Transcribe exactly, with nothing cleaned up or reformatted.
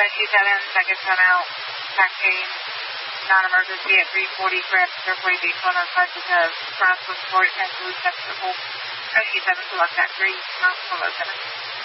two seven, second time out, taxiing, non-emergency at three forty, grab Airway base one oh five because cross with port and blue acceptable. two seven, select at three, not below seven.